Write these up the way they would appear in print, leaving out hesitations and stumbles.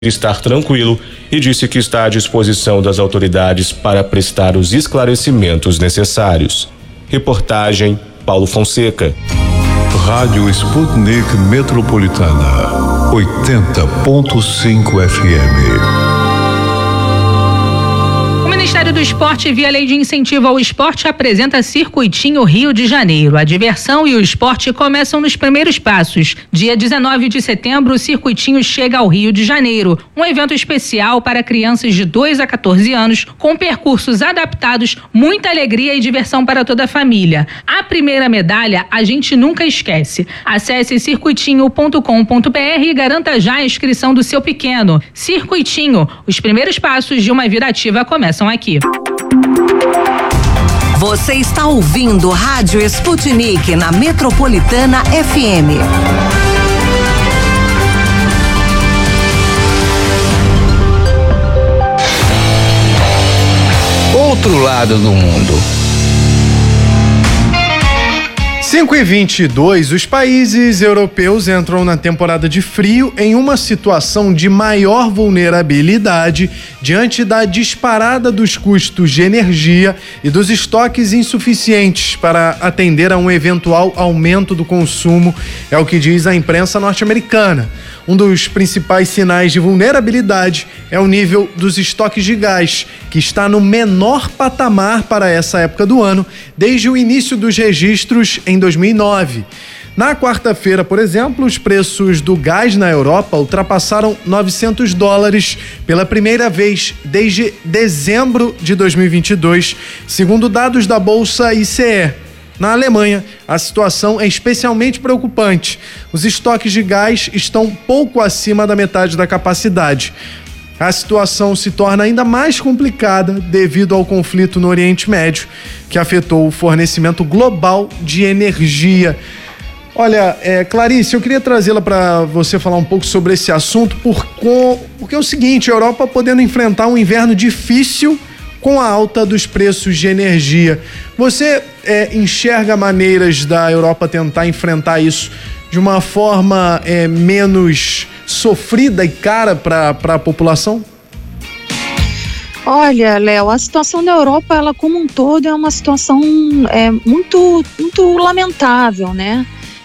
estar tranquilo e disse que está à disposição das autoridades para prestar os esclarecimentos necessários. Reportagem Paulo Fonseca. Rádio Sputnik Metropolitana, 80.5 FM. O Ministério do Esporte, via Lei de Incentivo ao Esporte, apresenta Circuitinho Rio de Janeiro. A diversão e o esporte começam nos primeiros passos. Dia 19 de setembro, o Circuitinho chega ao Rio de Janeiro. Um evento especial para crianças de 2 a 14 anos, com percursos adaptados, muita alegria e diversão para toda a família. A primeira medalha a gente nunca esquece. Acesse circuitinho.com.br e garanta já a inscrição do seu pequeno. Circuitinho, os primeiros passos de uma vida ativa começam aqui. Você está ouvindo Rádio Sputnik na Metropolitana FM. Outro lado do mundo. 5h22, os países europeus entram na temporada de frio em uma situação de maior vulnerabilidade diante da disparada dos custos de energia e dos estoques insuficientes para atender a um eventual aumento do consumo, é o que diz a imprensa norte-americana. Um dos principais sinais de vulnerabilidade é o nível dos estoques de gás, que está no menor patamar para essa época do ano, desde o início dos registros em 2009. Na quarta-feira, por exemplo, os preços do gás na Europa ultrapassaram $900 pela primeira vez desde dezembro de 2022, segundo dados da Bolsa ICE. Na Alemanha, a situação é especialmente preocupante. Os estoques de gás estão pouco acima da metade da capacidade. A situação se torna ainda mais complicada devido ao conflito no Oriente Médio, que afetou o fornecimento global de energia. Olha, Clarice, eu queria trazê-la para você falar um pouco sobre esse assunto, porque é o seguinte, a Europa podendo enfrentar um inverno difícil com a alta dos preços de energia. Você enxerga maneiras da Europa tentar enfrentar isso de uma forma menos sofrida e cara para a população? Olha, Léo, a situação da Europa, ela como um todo, é uma situação muito, muito lamentável, né?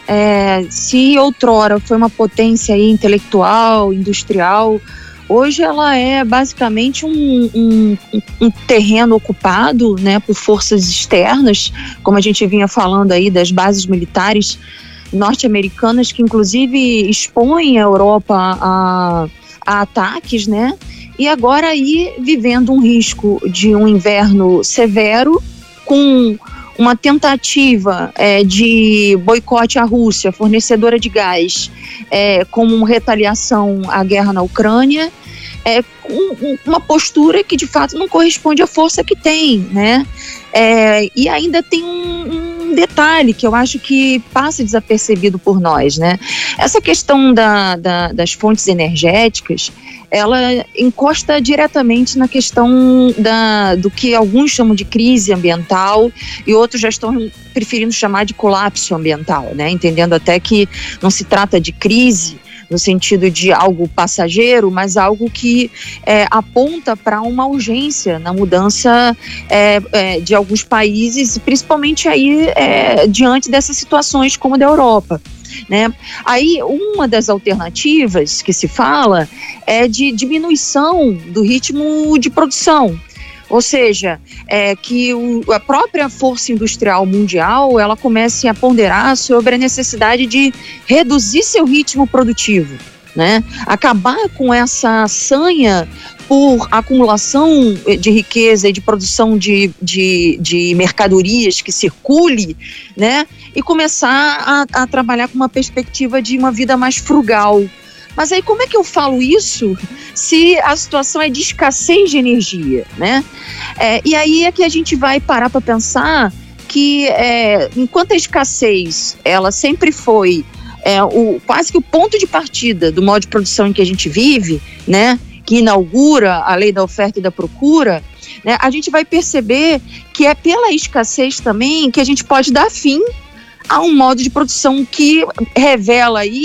Se outrora foi uma potência aí intelectual, industrial, hoje ela é basicamente um terreno ocupado, né, por forças externas, como a gente vinha falando aí das bases militares norte-americanas, que inclusive expõem a Europa a ataques, né? E agora aí vivendo um risco de um inverno severo, com uma tentativa de boicote à Rússia, fornecedora de gás, como retaliação à guerra na Ucrânia, uma postura que de fato não corresponde à força que tem, né? E ainda tem um detalhe que eu acho que passa desapercebido por nós, né? Essa questão das fontes energéticas, ela encosta diretamente na questão do que alguns chamam de crise ambiental e outros já estão preferindo chamar de colapso ambiental, né? Entendendo até que não se trata de crise no sentido de algo passageiro, mas algo que aponta para uma urgência na mudança de alguns países, principalmente aí diante dessas situações como a da Europa, né? Aí uma das alternativas que se fala é de diminuição do ritmo de produção. Ou seja, que a própria força industrial mundial ela comece a ponderar sobre a necessidade de reduzir seu ritmo produtivo, né? Acabar com essa sanha por acumulação de riqueza e de produção de mercadorias que circule, né? E começar a trabalhar com uma perspectiva de uma vida mais frugal. Mas aí como é que eu falo isso se a situação é de escassez de energia, né? E aí é que a gente vai parar para pensar que enquanto a escassez ela sempre foi quase que o ponto de partida do modo de produção em que a gente vive, né? Que inaugura a lei da oferta e da procura, né? A gente vai perceber que é pela escassez também que a gente pode dar fim a um modo de produção que revela aí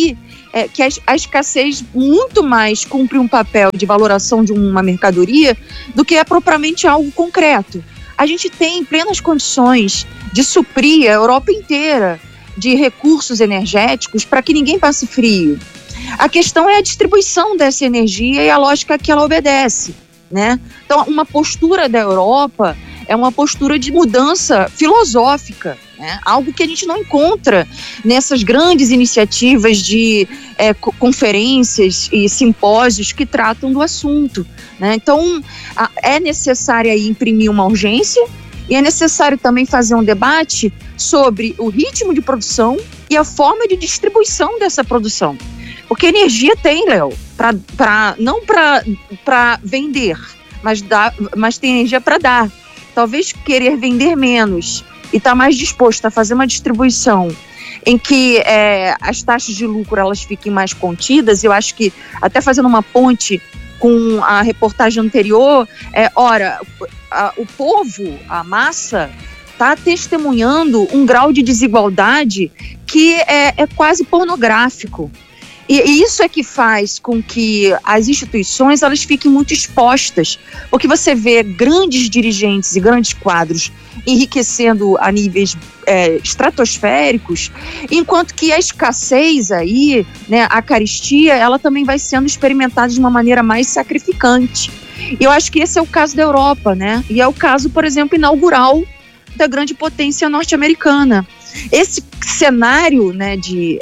que a escassez muito mais cumpre um papel de valoração de uma mercadoria do que é propriamente algo concreto. A gente tem plenas condições de suprir a Europa inteira de recursos energéticos para que ninguém passe frio. A questão é a distribuição dessa energia e a lógica que ela obedece, né? Então, uma postura da Europa é uma postura de mudança filosófica, né? Algo que a gente não encontra nessas grandes iniciativas de conferências e simpósios que tratam do assunto, né? Então, é necessário aí imprimir uma urgência e é necessário também fazer um debate sobre o ritmo de produção e a forma de distribuição dessa produção. Porque energia tem, Léo, não para vender, mas tem energia para dar. Talvez querer vender menos e estar mais disposto a fazer uma distribuição em que as taxas de lucro elas fiquem mais contidas. Eu acho que, até fazendo uma ponte com a reportagem anterior, o povo, a massa, está testemunhando um grau de desigualdade que é quase pornográfico. E isso é que faz com que as instituições elas fiquem muito expostas, porque você vê grandes dirigentes e grandes quadros enriquecendo a níveis estratosféricos, enquanto que a escassez aí, né, a carestia, ela também vai sendo experimentada de uma maneira mais sacrificante. E eu acho que esse é o caso da Europa, né? E é o caso, por exemplo, inaugural da grande potência norte-americana. Esse cenário, né,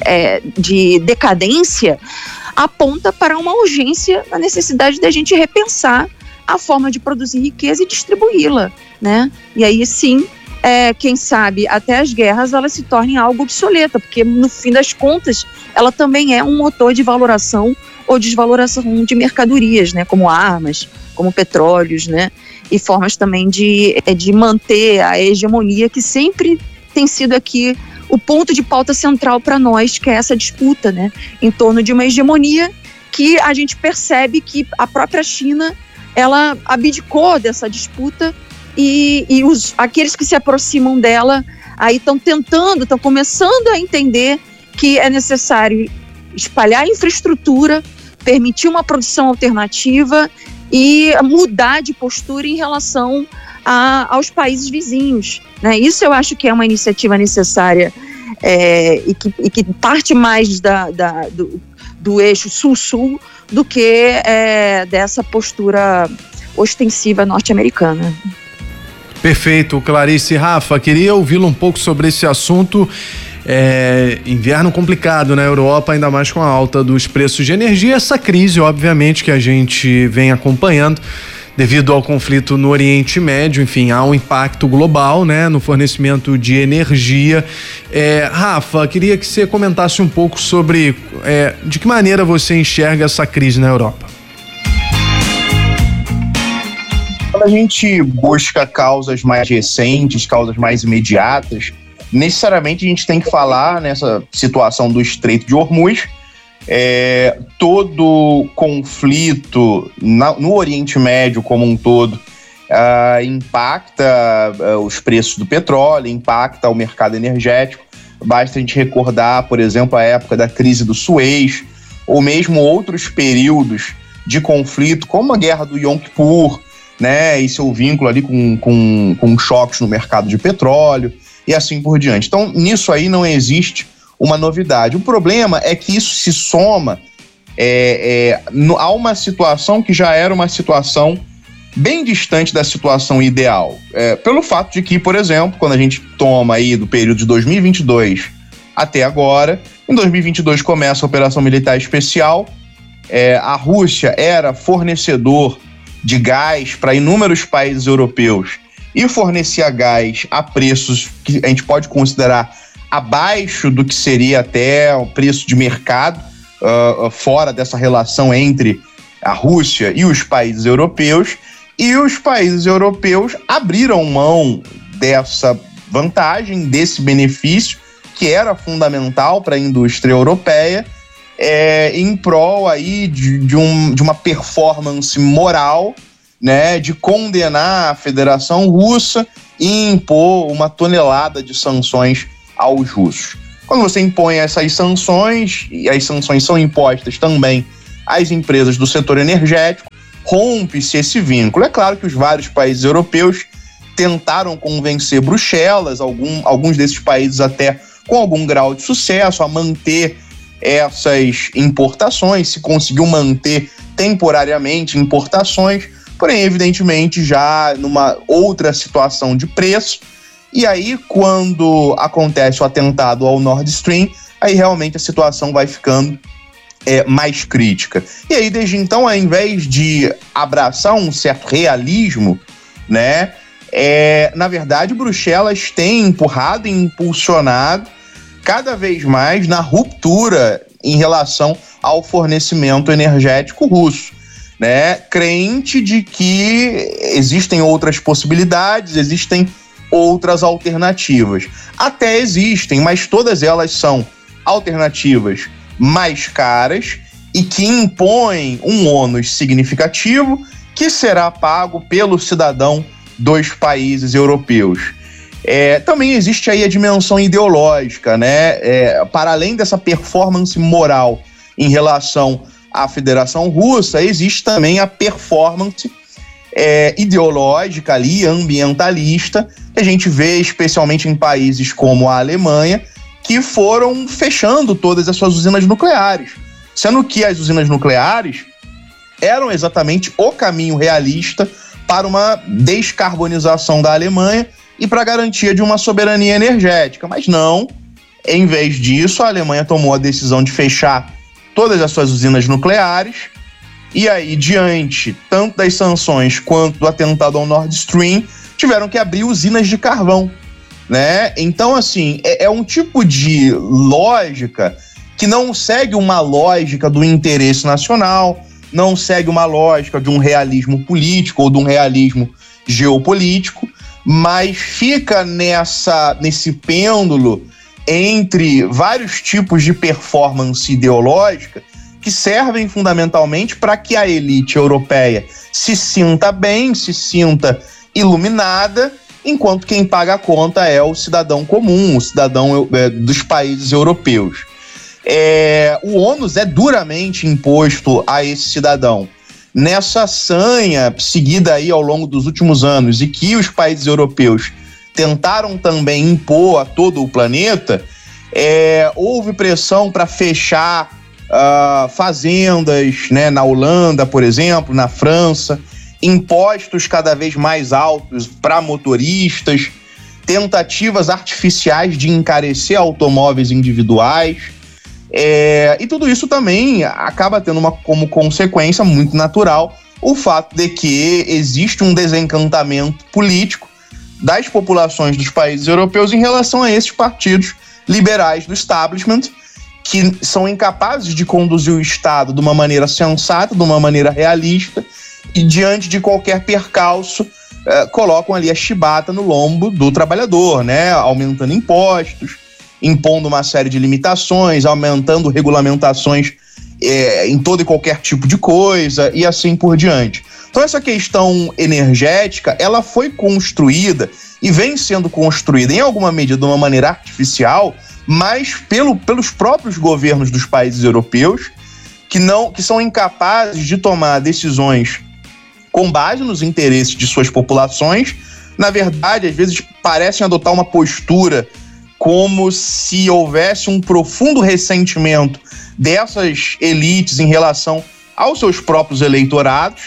de decadência aponta para uma urgência na necessidade da gente repensar a forma de produzir riqueza e distribuí-la, né? E aí sim, quem sabe até as guerras elas se tornem algo obsoleta, porque no fim das contas ela também é um motor de valoração ou desvaloração de mercadorias, né, como armas, como petróleos, né, e formas também de manter a hegemonia que sempre tem sido aqui o ponto de pauta central para nós, que é essa disputa, né, em torno de uma hegemonia que a gente percebe que a própria China, ela abdicou dessa disputa e aqueles que se aproximam dela aí estão começando a entender que é necessário espalhar a infraestrutura, permitir uma produção alternativa e mudar de postura em relação aos países vizinhos, né? Isso eu acho que é uma iniciativa necessária e que parte mais do eixo sul-sul do que dessa postura ostensiva norte-americana. Perfeito, Clarice. Rafa, queria ouvi-lo um pouco sobre esse assunto. Inverno complicado na Europa, ainda mais com a alta dos preços de energia, essa crise, obviamente, que a gente vem acompanhando devido ao conflito no Oriente Médio. Enfim, há um impacto global, né, no fornecimento de energia. Rafa, queria que você comentasse um pouco sobre de que maneira você enxerga essa crise na Europa. Quando a gente busca causas mais recentes, causas mais imediatas, necessariamente a gente tem que falar nessa situação do Estreito de Hormuz. Todo conflito no Oriente Médio como um todo impacta os preços do petróleo, impacta o mercado energético. Basta a gente recordar, por exemplo, a época da crise do Suez, ou mesmo outros períodos de conflito, como a guerra do Yom Kippur, né, e seu vínculo ali com choques no mercado de petróleo e assim por diante. Então, nisso aí não existe uma novidade. O problema é que isso se soma a uma situação que já era uma situação bem distante da situação ideal. Pelo fato de que, por exemplo, quando a gente toma aí do período de 2022 até agora, em 2022 começa a Operação Militar Especial, a Rússia era fornecedor de gás para inúmeros países europeus e fornecia gás a preços que a gente pode considerar abaixo do que seria até o preço de mercado, fora dessa relação entre a Rússia e os países europeus, e os países europeus abriram mão dessa vantagem, desse benefício, que era fundamental para a indústria europeia, em prol aí de uma performance moral, né, de condenar a Federação Russa e impor uma tonelada de sanções aos russos. Quando você impõe essas sanções, e as sanções são impostas também às empresas do setor energético, rompe-se esse vínculo. É claro que os vários países europeus tentaram convencer Bruxelas, alguns desses países até com algum grau de sucesso, a manter essas importações, se conseguiu manter temporariamente importações, porém, evidentemente, já numa outra situação de preço. E aí, quando acontece o atentado ao Nord Stream, aí realmente a situação vai ficando mais crítica. E aí, desde então, ao invés de abraçar um certo realismo, né, na verdade, Bruxelas tem empurrado e impulsionado cada vez mais na ruptura em relação ao fornecimento energético russo, né? Crente de que existem outras possibilidades, existem outras alternativas. Até existem, mas todas elas são alternativas mais caras e que impõem um ônus significativo que será pago pelo cidadão dos países europeus. Também existe aí a dimensão ideológica, né? Para além dessa performance moral em relação à Federação Russa, existe também a performance ideológica ali, ambientalista, que a gente vê especialmente em países como a Alemanha, que foram fechando todas as suas usinas nucleares, sendo que as usinas nucleares eram exatamente o caminho realista para uma descarbonização da Alemanha e para a garantia de uma soberania energética. Mas não, em vez disso, a Alemanha tomou a decisão de fechar todas as suas usinas nucleares, e aí, diante tanto das sanções quanto do atentado ao Nord Stream, tiveram que abrir usinas de carvão, né? Então, assim, é um tipo de lógica que não segue uma lógica do interesse nacional, não segue uma lógica de um realismo político ou de um realismo geopolítico, mas fica nesse pêndulo entre vários tipos de performance ideológica que servem fundamentalmente para que a elite europeia se sinta bem, se sinta iluminada, enquanto quem paga a conta é o cidadão comum, o cidadão dos países europeus. O ônus é duramente imposto a esse cidadão. Nessa sanha seguida aí ao longo dos últimos anos e que os países europeus tentaram também impor a todo o planeta, houve pressão para fechar fazendas, né, na Holanda, por exemplo, na França, impostos cada vez mais altos para motoristas, tentativas artificiais de encarecer automóveis individuais, e tudo isso também acaba tendo como consequência muito natural o fato de que existe um desencantamento político das populações dos países europeus em relação a esses partidos liberais do establishment, que são incapazes de conduzir o Estado de uma maneira sensata, de uma maneira realista, e diante de qualquer percalço colocam ali a chibata no lombo do trabalhador, né? Aumentando impostos, impondo uma série de limitações, aumentando regulamentações em todo e qualquer tipo de coisa e assim por diante. Então essa questão energética, ela foi construída e vem sendo construída em alguma medida de uma maneira artificial, mas pelos próprios governos dos países europeus que são incapazes de tomar decisões com base nos interesses de suas populações. Na verdade, às vezes parecem adotar uma postura como se houvesse um profundo ressentimento dessas elites em relação aos seus próprios eleitorados,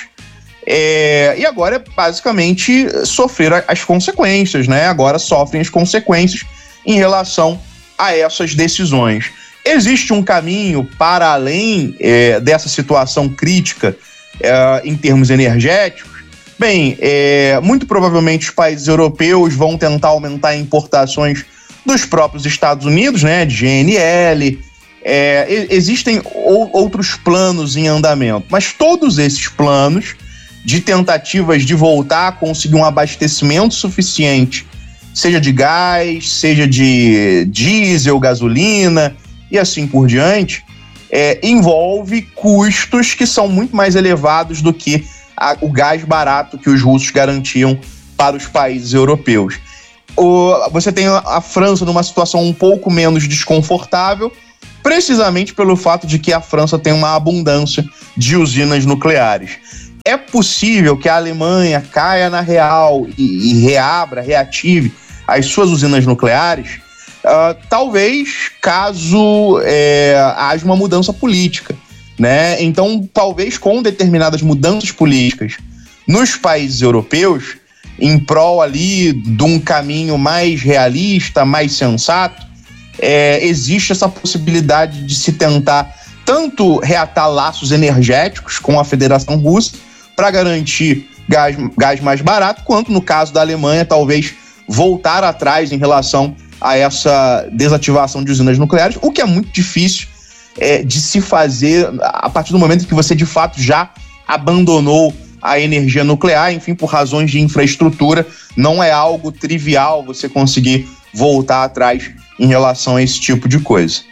e agora basicamente sofrer as consequências, né? Agora sofrem as consequências em relação a essas decisões. Existe um caminho para além dessa situação crítica em termos energéticos? Bem, muito provavelmente os países europeus vão tentar aumentar importações dos próprios Estados Unidos, né, de GNL. Existem outros planos em andamento, mas todos esses planos de tentativas de voltar a conseguir um abastecimento suficiente, seja de gás, seja de diesel, gasolina e assim por diante, envolve custos que são muito mais elevados do que o gás barato que os russos garantiam para os países europeus. você tem a França numa situação um pouco menos desconfortável, precisamente pelo fato de que a França tem uma abundância de usinas nucleares. É possível que a Alemanha caia na real e reative as suas usinas nucleares, talvez caso haja uma mudança política, né? Então, talvez com determinadas mudanças políticas nos países europeus, em prol ali de um caminho mais realista, mais sensato, existe essa possibilidade de se tentar tanto reatar laços energéticos com a Federação Russa para garantir gás mais barato, quanto no caso da Alemanha, talvez voltar atrás em relação a essa desativação de usinas nucleares, o que é muito difícil de se fazer a partir do momento em que você de fato já abandonou a energia nuclear, enfim, por razões de infraestrutura. Não é algo trivial você conseguir voltar atrás em relação a esse tipo de coisa.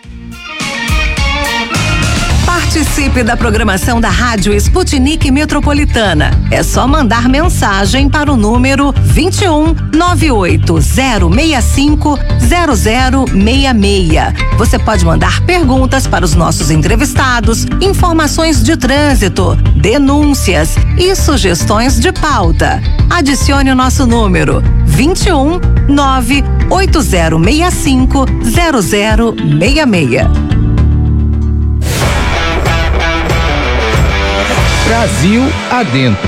Participe da programação da Rádio Sputnik Metropolitana. É só mandar mensagem para o número 21 98065 0066. Você pode mandar perguntas para os nossos entrevistados, informações de trânsito, denúncias e sugestões de pauta. Adicione o nosso número 21 98065 0066. Brasil adentro.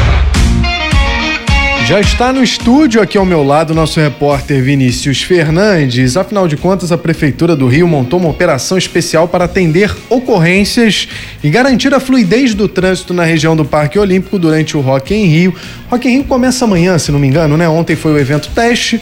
Já está no estúdio aqui ao meu lado o nosso repórter Vinícius Fernandes. Afinal de contas, a Prefeitura do Rio montou uma operação especial para atender ocorrências e garantir a fluidez do trânsito na região do Parque Olímpico durante o Rock in Rio. Rock in Rio começa amanhã, se não me engano, né? Ontem foi o evento teste,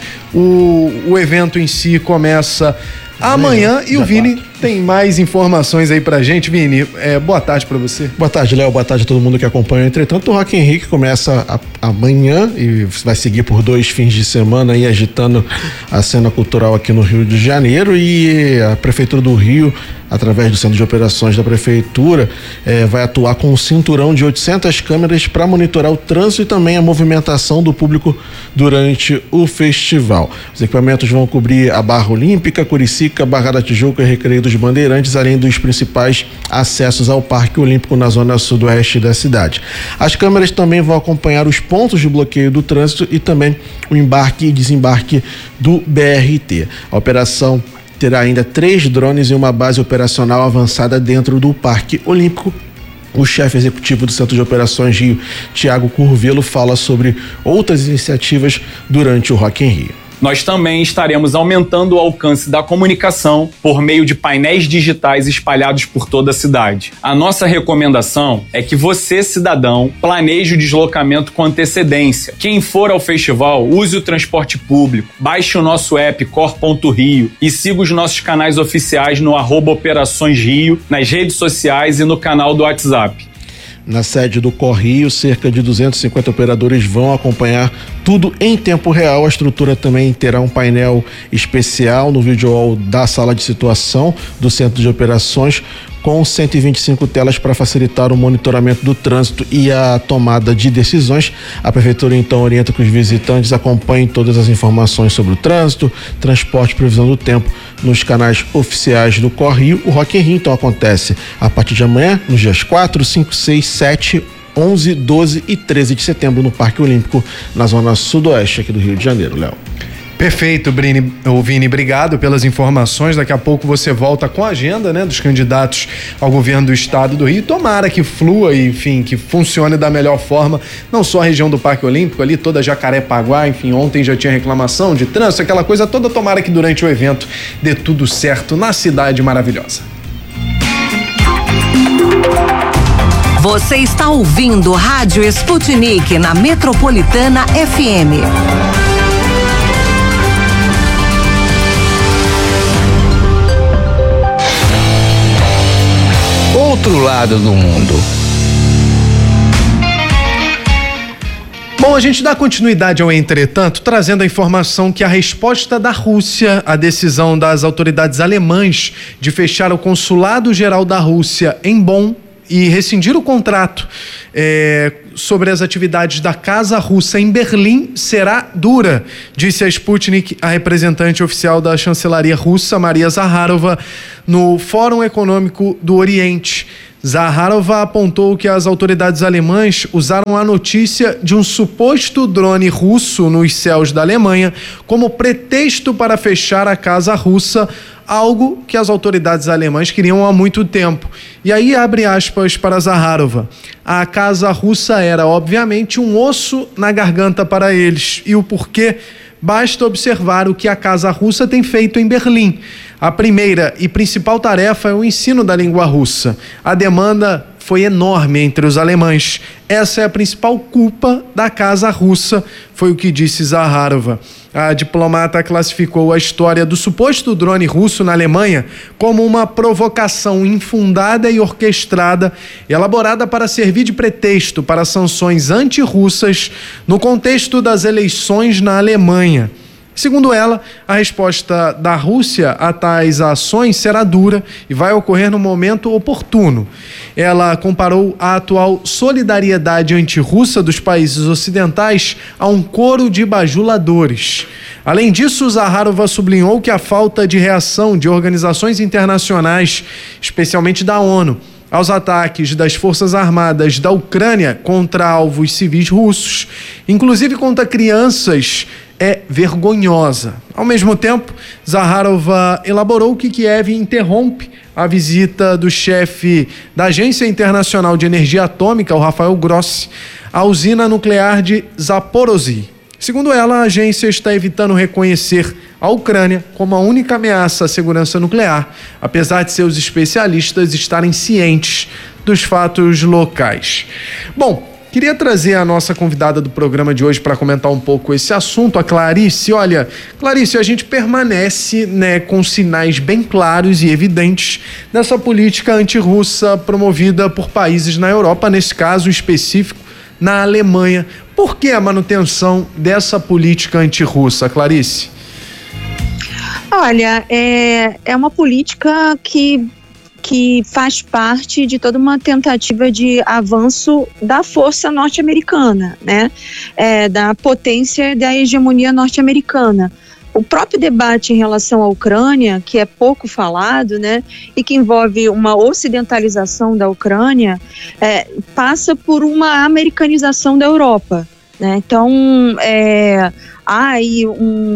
o evento em si começa amanhã e o Vini tem mais informações aí pra gente. Vini, boa tarde pra você. Boa tarde, Léo, boa tarde a todo mundo que acompanha. Entretanto, o Rock in Rio começa amanhã e vai seguir por 2 fins de semana aí agitando a cena cultural aqui no Rio de Janeiro, e a Prefeitura do Rio, através do Centro de Operações da Prefeitura, vai atuar com um cinturão de 800 câmeras para monitorar o trânsito e também a movimentação do público durante o festival. Os equipamentos vão cobrir a Barra Olímpica, Curicica, Barra da Tijuca e Recreio dos Bandeirantes, além dos principais acessos ao Parque Olímpico na zona sudoeste da cidade. As câmeras também vão acompanhar os pontos de bloqueio do trânsito e também o embarque e desembarque do BRT. A operação terá ainda 3 drones e uma base operacional avançada dentro do Parque Olímpico. O chefe executivo do Centro de Operações Rio, Tiago Curvelo, fala sobre outras iniciativas durante o Rock in Rio. Nós também estaremos aumentando o alcance da comunicação por meio de painéis digitais espalhados por toda a cidade. A nossa recomendação é que você, cidadão, planeje o deslocamento com antecedência. Quem for ao festival, use o transporte público, baixe o nosso app Cor.Rio e siga os nossos canais oficiais no @operações-rio, nas redes sociais e no canal do WhatsApp. Na sede do Correio, cerca de 250 operadores vão acompanhar tudo em tempo real. A estrutura também terá um painel especial no vídeo wall da sala de situação do Centro de Operações, com 125 telas para facilitar o monitoramento do trânsito e a tomada de decisões. A Prefeitura então orienta que os visitantes acompanhem todas as informações sobre o trânsito, transporte e previsão do tempo nos canais oficiais do Correio. O Rock in Rio então acontece a partir de amanhã, nos dias 4, 5, 6, 7, 11, 12 e 13 de setembro no Parque Olímpico, na zona sudoeste aqui do Rio de Janeiro, Léo. Perfeito, Vini, obrigado pelas informações. Daqui a pouco você volta com a agenda, né, dos candidatos ao governo do estado do Rio. Tomara que flua e, enfim, que funcione da melhor forma, não só a região do Parque Olímpico, ali toda Jacarepaguá, enfim, ontem já tinha reclamação de trânsito, aquela coisa toda. Tomara que durante o evento dê tudo certo na cidade maravilhosa. Você está ouvindo Rádio Sputnik na Metropolitana FM. Outro lado do mundo. Bom, a gente dá continuidade ao entretanto, trazendo a informação que a resposta da Rússia à decisão das autoridades alemãs de fechar o consulado-geral da Rússia em Bonn e rescindir o contrato sobre as atividades da Casa Russa em Berlim será dura, disse a Sputnik, a representante oficial da chancelaria russa, Maria Zakharova, no Fórum Econômico do Oriente. Zakharova apontou que as autoridades alemãs usaram a notícia de um suposto drone russo nos céus da Alemanha como pretexto para fechar a Casa Russa, algo que as autoridades alemãs queriam há muito tempo. E aí abre aspas para Zakharova. A Casa Russa era, obviamente, um osso na garganta para eles. E o porquê? Basta observar o que a Casa Russa tem feito em Berlim. A primeira e principal tarefa é o ensino da língua russa. A demanda foi enorme entre os alemães. Essa é a principal culpa da Casa Russa, foi o que disse Zakharova. A diplomata classificou a história do suposto drone russo na Alemanha como uma provocação infundada e orquestrada, elaborada para servir de pretexto para sanções antirrussas no contexto das eleições na Alemanha. Segundo ela, a resposta da Rússia a tais ações será dura e vai ocorrer no momento oportuno. Ela comparou a atual solidariedade antirrussa dos países ocidentais a um coro de bajuladores. Além disso, Zakharova sublinhou que a falta de reação de organizações internacionais, especialmente da ONU, aos ataques das Forças Armadas da Ucrânia contra alvos civis russos, inclusive contra crianças, é vergonhosa. Ao mesmo tempo, Zakharova elaborou que Kiev interrompe a visita do chefe da Agência Internacional de Energia Atômica, o Rafael Grossi, à usina nuclear de Zaporozhye. Segundo ela, a agência está evitando reconhecer a Ucrânia como a única ameaça à segurança nuclear, apesar de seus especialistas estarem cientes dos fatos locais. Bom, queria trazer a nossa convidada do programa de hoje para comentar um pouco esse assunto, a Clarice. Olha, Clarice, a gente permanece, com sinais bem claros e evidentes dessa política antirrussa promovida por países na Europa, nesse caso específico na Alemanha. Por que a manutenção dessa política antirrussa, Clarice? Olha, é uma política que faz parte de toda uma tentativa de avanço da força norte-americana, né? Da potência da hegemonia norte-americana. O próprio debate em relação à Ucrânia, que é pouco falado, né, e que envolve uma ocidentalização da Ucrânia, passa por uma americanização da Europa, né? Então, há aí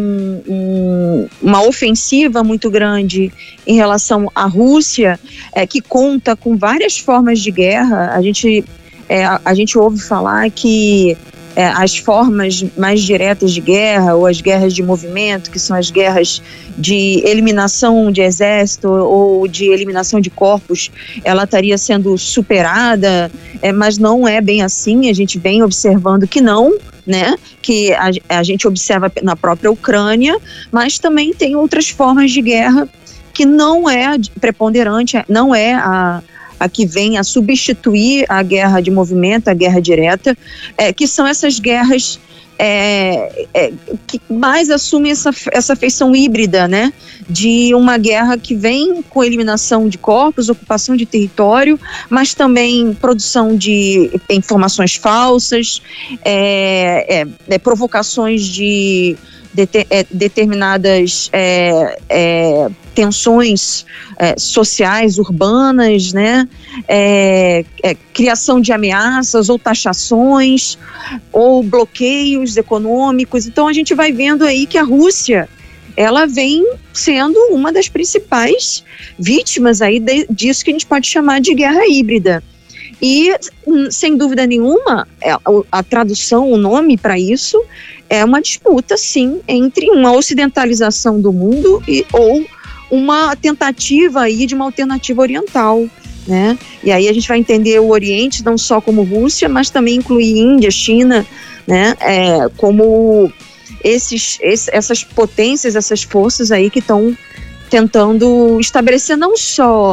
uma ofensiva muito grande em relação à Rússia, que conta com várias formas de guerra. A gente ouve falar que as formas mais diretas de guerra, ou as guerras de movimento, que são as guerras de eliminação de exército ou de eliminação de corpos, ela estaria sendo superada, mas não é bem assim. A gente vem observando que não, né? Que a gente observa na própria Ucrânia, mas também tem outras formas de guerra que não é preponderante, não é a que vem a substituir a guerra de movimento, a guerra direta, que são essas guerras que mais assumem essa feição híbrida, né? De uma guerra que vem com eliminação de corpos, ocupação de território, mas também produção de informações falsas, provocações de determinadas tensões sociais, urbanas, né? Criação de ameaças ou taxações ou bloqueios econômicos. Então a gente vai vendo aí que a Rússia, ela vem sendo uma das principais vítimas aí disso que a gente pode chamar de guerra híbrida. E, sem dúvida nenhuma, a tradução, o nome para isso, é uma disputa, sim, entre uma ocidentalização do mundo ou uma tentativa aí de uma alternativa oriental, né? E aí a gente vai entender o Oriente não só como Rússia, mas também incluir Índia, China, né? Como essas potências, essas forças aí que estão tentando estabelecer não só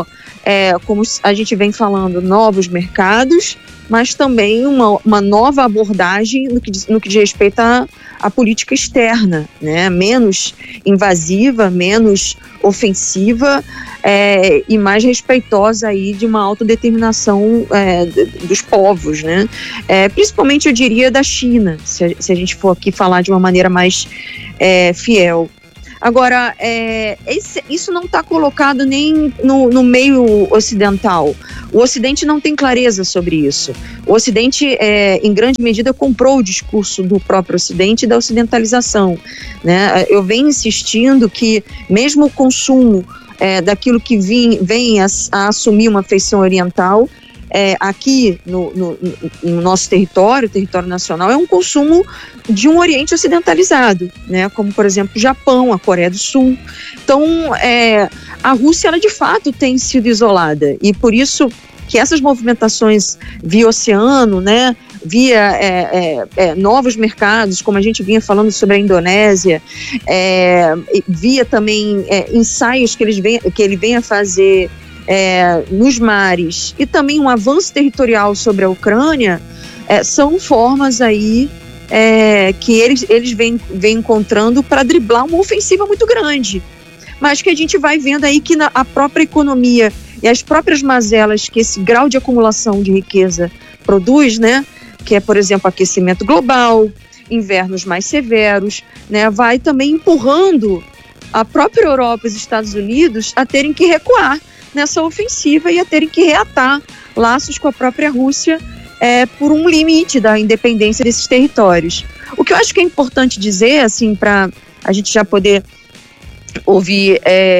como a gente vem falando, novos mercados, mas também uma nova abordagem no que diz respeito à política externa, né? Menos invasiva, menos ofensiva e mais respeitosa aí de uma autodeterminação dos povos, né? Principalmente, eu diria, da China, se a gente for aqui falar de uma maneira mais fiel. Agora, isso não está colocado nem no meio ocidental. O Ocidente não tem clareza sobre isso. O Ocidente, em grande medida, comprou o discurso do próprio Ocidente e da ocidentalização, né? Eu venho insistindo que, mesmo o consumo daquilo que vem a assumir uma feição oriental, aqui no nosso território nacional, é um consumo de um Oriente ocidentalizado, né? Como, por exemplo, o Japão, a Coreia do Sul. Então, a Rússia, ela de fato tem sido isolada, e por isso que essas movimentações via oceano, né, via novos mercados, como a gente vinha falando sobre a Indonésia, via também ensaios que ele vem a fazer nos mares, e também um avanço territorial sobre a Ucrânia, são formas aí que eles vêm encontrando para driblar uma ofensiva muito grande, mas que a gente vai vendo aí que a própria economia e as próprias mazelas que esse grau de acumulação de riqueza produz, né, que é, por exemplo, aquecimento global, invernos mais severos, né, vai também empurrando a própria Europa e os Estados Unidos a terem que recuar nessa ofensiva e a terem que reatar laços com a própria Rússia por um limite da independência desses territórios. O que eu acho que é importante dizer, assim, para a gente já poder ouvir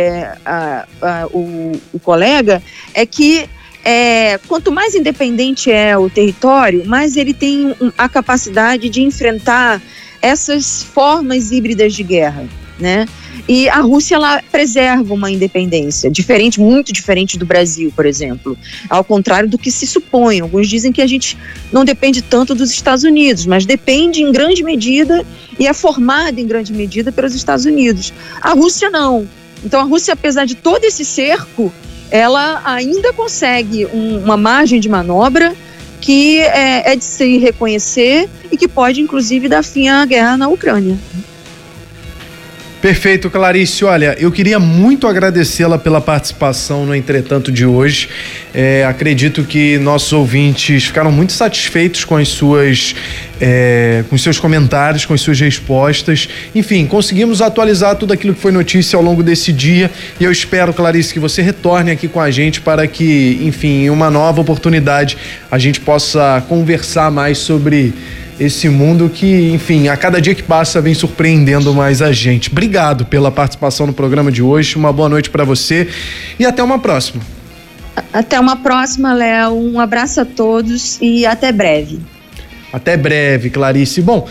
o colega, é que quanto mais independente é o território, mais ele tem a capacidade de enfrentar essas formas híbridas de guerra, né? E a Rússia, ela preserva uma independência muito diferente do Brasil, por exemplo, ao contrário do que se supõe. Alguns dizem que a gente não depende tanto dos Estados Unidos, mas depende em grande medida e é formada em grande medida pelos Estados Unidos. A Rússia não. Então a Rússia, apesar de todo esse cerco, ela ainda consegue uma margem de manobra que é de se reconhecer e que pode, inclusive, dar fim à guerra na Ucrânia. Perfeito, Clarice. Olha, eu queria muito agradecê-la pela participação no Entretanto de hoje. Acredito que nossos ouvintes ficaram muito satisfeitos com os seus comentários, com as suas respostas. Enfim, conseguimos atualizar tudo aquilo que foi notícia ao longo desse dia, e eu espero, Clarice, que você retorne aqui com a gente para que, enfim, em uma nova oportunidade, a gente possa conversar mais sobre esse mundo que, enfim, a cada dia que passa vem surpreendendo mais a gente. Obrigado pela participação no programa de hoje, uma boa noite para você e até uma próxima. Até uma próxima, Léo, um abraço a todos e até breve. Até breve, Clarice. Bom,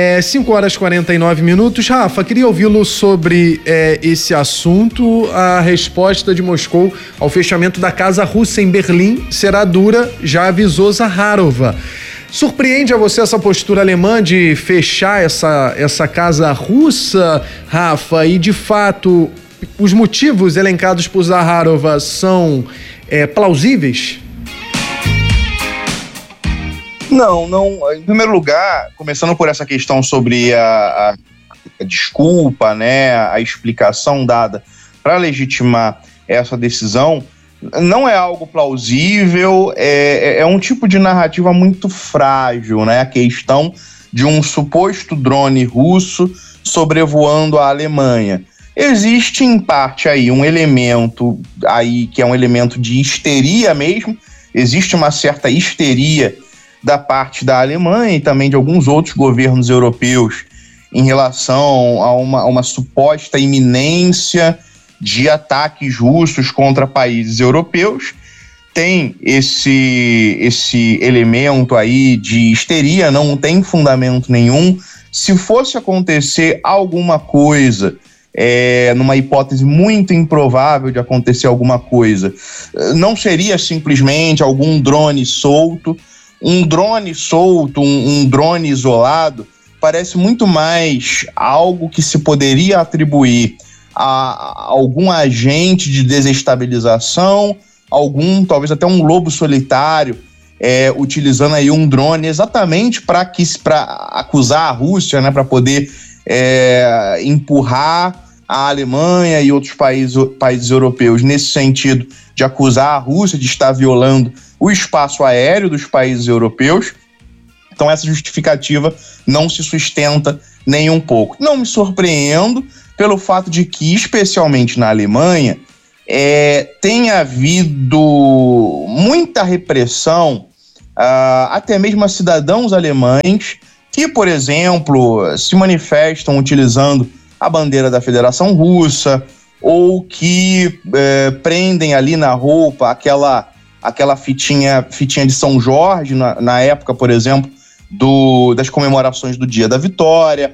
5h49. Rafa, queria ouvi-lo sobre esse assunto. A resposta de Moscou ao fechamento da casa russa em Berlim será dura, já avisou Zaharova. Surpreende a você essa postura alemã de fechar essa casa russa, Rafa? E, de fato, os motivos elencados por Zaharova são plausíveis? Não. Em primeiro lugar, começando por essa questão sobre a desculpa, né, a explicação dada para legitimar essa decisão, não é algo plausível, é um tipo de narrativa muito frágil, né? A questão de um suposto drone russo sobrevoando a Alemanha. Existe, em parte, aí um elemento aí que é um elemento de histeria mesmo. Existe uma certa histeria da parte da Alemanha e também de alguns outros governos europeus em relação a uma suposta iminência de ataques russos contra países europeus. Tem esse elemento aí de histeria, não tem fundamento nenhum. Se fosse acontecer alguma coisa, numa hipótese muito improvável de acontecer alguma coisa, não seria simplesmente algum drone solto. Um drone solto, um drone isolado, parece muito mais algo que se poderia atribuir a algum agente de desestabilização talvez até um lobo solitário, utilizando aí um drone exatamente para acusar a Rússia, né, para poder empurrar a Alemanha e outros países europeus nesse sentido de acusar a Rússia de estar violando o espaço aéreo dos países europeus. Então essa justificativa não se sustenta nem um pouco. Não me surpreendo pelo fato de que, especialmente na Alemanha, tem havido muita repressão, até mesmo a cidadãos alemães que, por exemplo, se manifestam utilizando a bandeira da Federação Russa, ou que prendem ali na roupa aquela fitinha de São Jorge, na época, por exemplo, das comemorações do Dia da Vitória.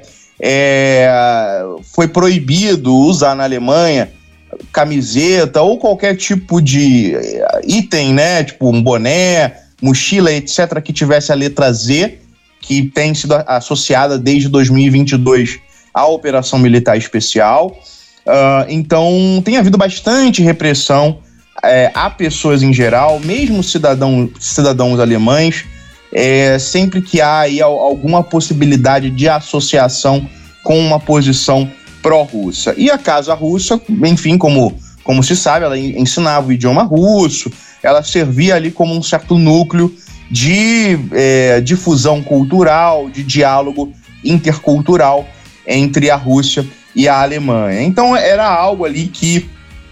Foi proibido usar na Alemanha camiseta ou qualquer tipo de item, né, tipo um boné, mochila, etc., que tivesse a letra Z, que tem sido associada desde 2022 à Operação Militar Especial. Então tem havido bastante repressão a pessoas em geral, mesmo cidadãos alemães, sempre que há aí alguma possibilidade de associação com uma posição pró-russa. E a Casa Russa, enfim, como se sabe, ela ensinava o idioma russo, ela servia ali como um certo núcleo de difusão cultural, de diálogo intercultural entre a Rússia e a Alemanha. Então era algo ali que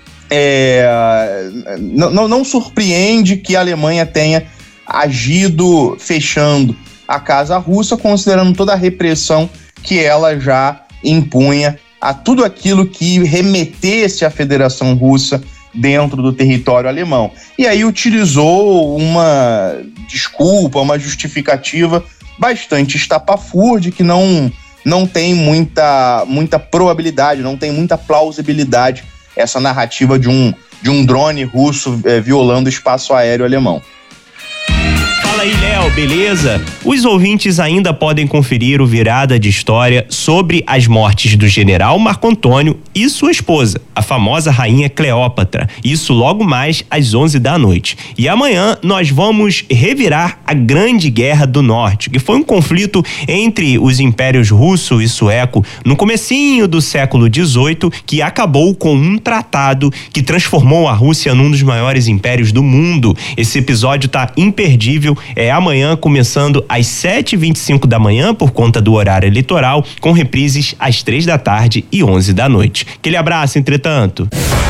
não surpreende que a Alemanha tenha agido fechando a Casa Russa, considerando toda a repressão que ela já impunha a tudo aquilo que remetesse à Federação Russa dentro do território alemão. E aí utilizou uma desculpa, uma justificativa bastante estapafúrdia, que não tem muita probabilidade, não tem muita plausibilidade essa narrativa de um drone russo violando o espaço aéreo alemão. Fala aí, Léo, beleza? Os ouvintes ainda podem conferir o Virada de História sobre as mortes do general Marco Antônio e sua esposa, a famosa rainha Cleópatra. Isso logo mais às 11 da noite. E amanhã nós vamos revirar a Grande Guerra do Norte, que foi um conflito entre os impérios russo e sueco no comecinho do século XVIII, que acabou com um tratado que transformou a Rússia num dos maiores impérios do mundo. Esse episódio tá imperdível. Amanhã, começando às 7h25 da manhã, por conta do horário eleitoral, com reprises às 3 da tarde e 11 da noite. Aquele abraço, entretanto.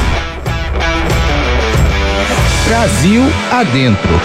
Brasil adentro.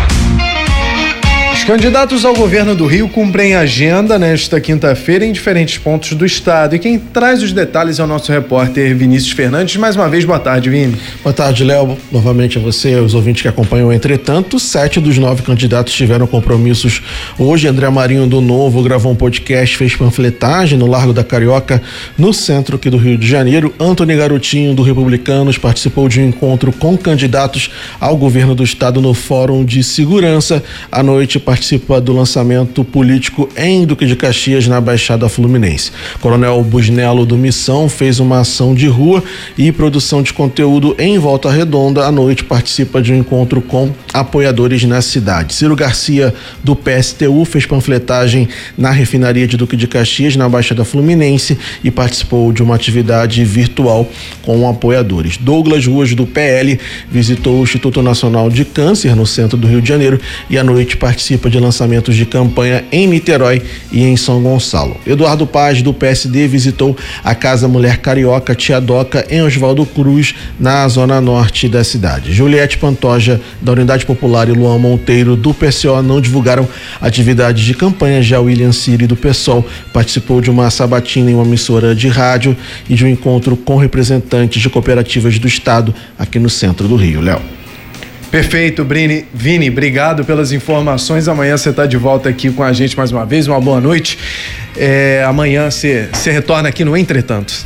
Os candidatos ao governo do Rio cumprem agenda nesta quinta-feira em diferentes pontos do estado. E quem traz os detalhes é o nosso repórter Vinícius Fernandes. Mais uma vez, boa tarde, Vini. Boa tarde, Léo. Novamente a você, os ouvintes que acompanham. Entretanto, 7 dos 9 candidatos tiveram compromissos hoje. André Marinho, do Novo, gravou um podcast, fez panfletagem no Largo da Carioca, no centro aqui do Rio de Janeiro. Antony Garotinho, do Republicanos, participou de um encontro com candidatos ao governo do estado no Fórum de Segurança. À noite, participa do lançamento político em Duque de Caxias, na Baixada Fluminense. Coronel Busnello, do Missão, fez uma ação de rua e produção de conteúdo em Volta Redonda. À noite, participa de um encontro com apoiadores na cidade. Ciro Garcia, do PSTU, fez panfletagem na refinaria de Duque de Caxias, na Baixada Fluminense, e participou de uma atividade virtual com apoiadores. Douglas Ruas, do PL, visitou o Instituto Nacional de Câncer, no centro do Rio de Janeiro, e à noite participa de lançamentos de campanha em Niterói e em São Gonçalo. Eduardo Paz, do PSD, visitou a Casa Mulher Carioca Tia Doca, em Oswaldo Cruz, na zona norte da cidade. Juliette Pantoja, da Unidade Popular, e Luan Monteiro, do PCO, não divulgaram atividades de campanha. Já William Siri, do PSOL, participou de uma sabatina em uma emissora de rádio e de um encontro com representantes de cooperativas do estado aqui no centro do Rio. Léo. Perfeito, Vini, obrigado pelas informações. Amanhã você está de volta aqui com a gente mais uma vez. Uma boa noite. Amanhã você retorna aqui no Entretanto.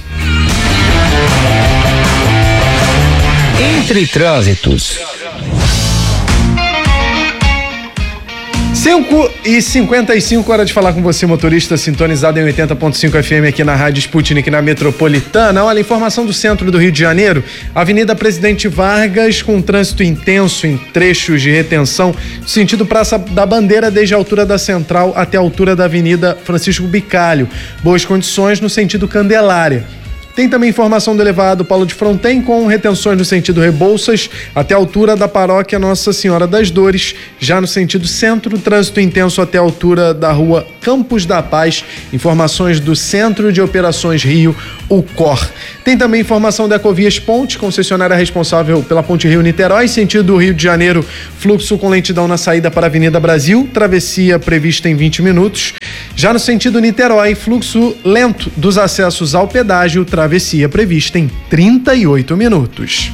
Entre Trânsitos. 5h55, hora de falar com você, motorista sintonizado em 80.5 FM aqui na Rádio Sputnik, na Metropolitana. Olha, informação do centro do Rio de Janeiro, Avenida Presidente Vargas, com trânsito intenso em trechos de retenção, sentido Praça da Bandeira, desde a altura da Central até a altura da Avenida Francisco Bicalho. Boas condições no sentido Candelária. Tem também informação do elevado Paulo de Fronten, com retenções no sentido Rebouças, até a altura da paróquia Nossa Senhora das Dores. Já no sentido centro, trânsito intenso até a altura da rua Campos da Paz. Informações do Centro de Operações Rio, o COR. Tem também informação da Ecovias Ponte, concessionária responsável pela Ponte Rio-Niterói, sentido Rio de Janeiro, fluxo com lentidão na saída para a Avenida Brasil, travessia prevista em 20 minutos. Já no sentido Niterói, fluxo lento dos acessos ao pedágio, travessia prevista em 38 minutos.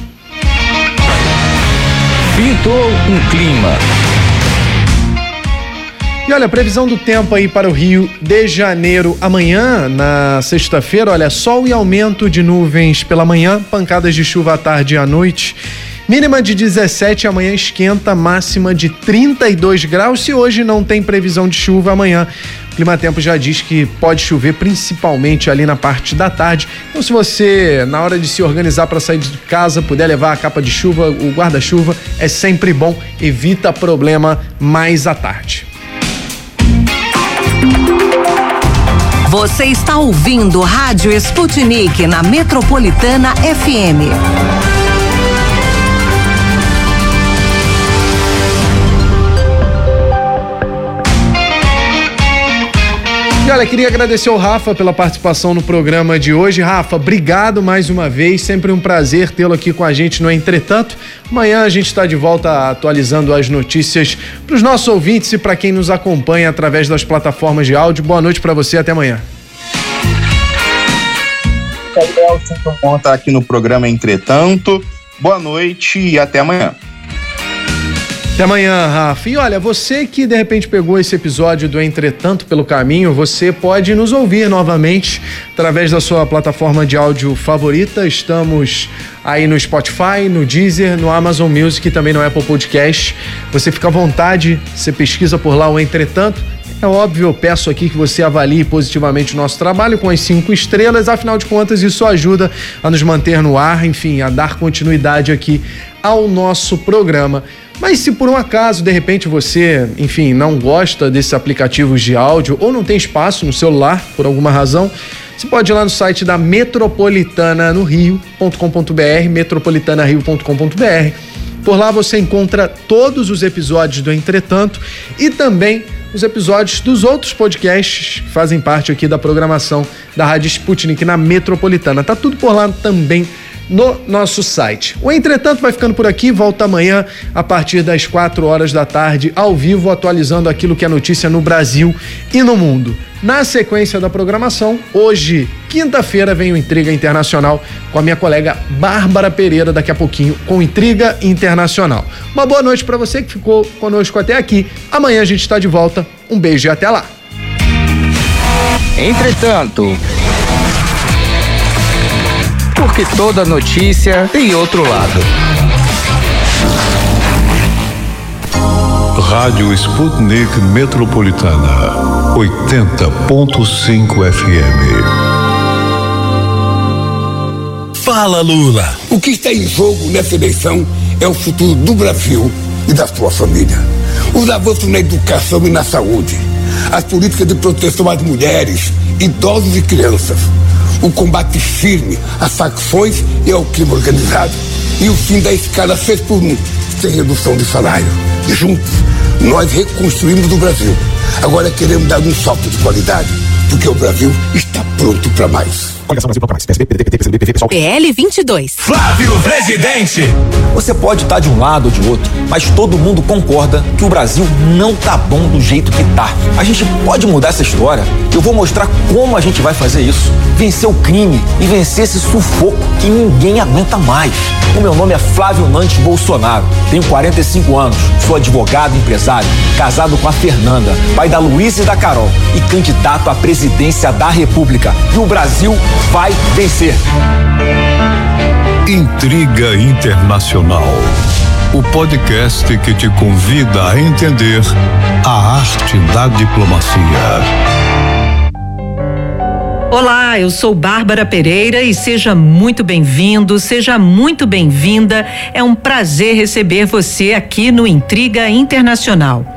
Pintou um clima. E olha, a previsão do tempo aí para o Rio de Janeiro amanhã, na sexta-feira, olha, sol e aumento de nuvens pela manhã, pancadas de chuva à tarde e à noite. Mínima de 17, amanhã esquenta, máxima de 32 graus. Se hoje não tem previsão de chuva, amanhã o Climatempo já diz que pode chover principalmente ali na parte da tarde. Então, se você, na hora de se organizar para sair de casa, puder levar a capa de chuva, o guarda-chuva, é sempre bom, evita problema mais à tarde. Você está ouvindo Rádio Sputnik na Metropolitana FM. E olha, queria agradecer ao Rafa pela participação no programa de hoje. Rafa, obrigado mais uma vez, sempre um prazer tê-lo aqui com a gente no Entretanto. Amanhã a gente está de volta atualizando as notícias para os nossos ouvintes e para quem nos acompanha através das plataformas de áudio. Boa noite para você, até amanhã. Gabriel, sempre bom estar aqui no programa Entretanto. Boa noite e até amanhã. Até amanhã, Rafa. E olha, você que de repente pegou esse episódio do Entretanto pelo caminho, você pode nos ouvir novamente através da sua plataforma de áudio favorita. Estamos aí no Spotify, no Deezer, no Amazon Music e também no Apple Podcast. Você fica à vontade, você pesquisa por lá o Entretanto. É óbvio, eu peço aqui que você avalie positivamente o nosso trabalho com as 5 estrelas, afinal de contas isso ajuda a nos manter no ar, enfim, a dar continuidade aqui ao nosso programa. Mas se por um acaso, de repente, você, enfim, não gosta desses aplicativos de áudio ou não tem espaço no celular, por alguma razão, você pode ir lá no site da metropolitananorio.com.br, metropolitanario.com.br. Por lá você encontra todos os episódios do Entretanto e também os episódios dos outros podcasts que fazem parte aqui da programação da Rádio Sputnik na Metropolitana. Tá tudo por lá também no nosso site. O Entretanto vai ficando por aqui, volta amanhã a partir das 4 horas da tarde, ao vivo, atualizando aquilo que é notícia no Brasil e no mundo. Na sequência da programação, hoje, quinta-feira, vem o Intriga Internacional com a minha colega Bárbara Pereira, daqui a pouquinho, com Intriga Internacional. Uma boa noite para você que ficou conosco até aqui. Amanhã a gente está de volta. Um beijo e até lá. Entretanto, porque toda notícia tem outro lado. Rádio Sputnik Metropolitana, 80.5 FM. Fala, Lula. O que está em jogo nessa eleição é o futuro do Brasil e da sua família. Os avanços na educação e na saúde, as políticas de proteção às mulheres, idosos e crianças, o combate firme às facções e ao crime organizado e o fim da escala 6x1 sem redução de salário. Juntos, nós reconstruímos o Brasil. Agora queremos dar um salto de qualidade, porque o Brasil está pronto para mais. Coligação Brasil mais. PSB, PDT, PCdoB, PV, PSOL. PL 22. Flávio Presidente. Você pode estar de um lado ou de outro, mas todo mundo concorda que o Brasil não tá bom do jeito que tá. A gente pode mudar essa história. Eu vou mostrar como a gente vai fazer isso. Vencer o crime e vencer esse sufoco que ninguém aguenta mais. O meu nome é Flávio Nantes Bolsonaro. Tenho 45 anos, sou advogado e empresário, casado com a Fernanda, pai da Luísa e da Carol e candidato à presidência da República. E o Brasil vai vencer. Intriga Internacional. o podcast que te convida a entender a arte da diplomacia. Olá, eu sou Bárbara Pereira e seja muito bem-vindo, seja muito bem-vinda. É um prazer receber você aqui no Intriga Internacional.